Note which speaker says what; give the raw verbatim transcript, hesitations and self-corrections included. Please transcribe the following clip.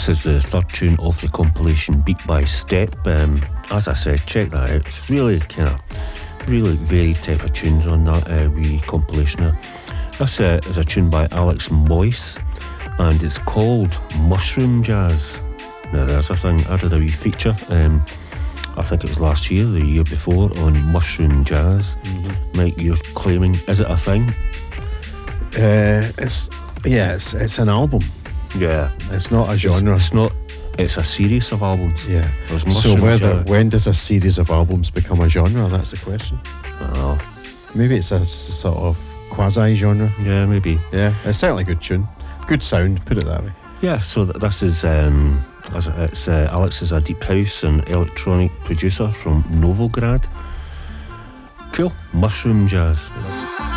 Speaker 1: This is the third tune of the compilation Beat by Step. Um, as I said, check that out. It's really kind of, really varied type of tunes on that uh, wee compilation there. This uh, is a tune by Alex Moyse, and it's called Mushroom Jazz. Now there's a thing, I did a wee feature, um, I think it was last year, the year before, on Mushroom Jazz. Mm-hmm. Mike, you're claiming, is it a thing?
Speaker 2: Uh, it's, yeah, it's, it's an album.
Speaker 1: Yeah.
Speaker 2: It's not a genre.
Speaker 1: It's, it's not, it's a series of albums.
Speaker 2: Yeah.
Speaker 1: So
Speaker 2: whether, when does a series of albums become a genre? That's the question.
Speaker 1: Oh.
Speaker 2: Maybe it's a s- sort of quasi-genre.
Speaker 1: Yeah, maybe.
Speaker 2: Yeah, it's certainly a good tune. Good sound, put it that way.
Speaker 1: Yeah, so th- this is, um, it's uh, Alex is a deep house and electronic producer from Novograd. Cool. Mushroom Jazz.